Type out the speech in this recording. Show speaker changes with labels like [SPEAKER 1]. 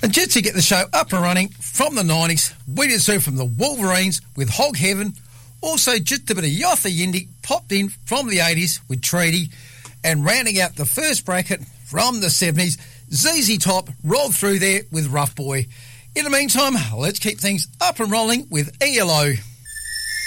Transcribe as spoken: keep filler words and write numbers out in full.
[SPEAKER 1] And just to get the show up and running from the nineties, we did so from the Wolverines with Hog Heaven. Also, just a bit of Yotha Yindi popped in from the eighties with Treaty. And rounding out the first bracket from the seventies, Z Z Top rolled through there with Rough Boy. In the meantime, let's keep things up and rolling with E L O.